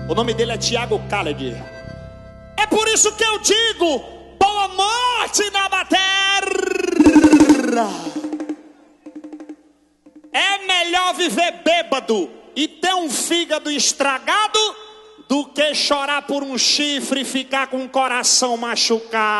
O nome dele é Tiago Khaled. É por isso que eu digo: boa morte na matéria. É melhor viver bêbado e ter um fígado estragado do que chorar por um chifre e ficar com o coração machucado.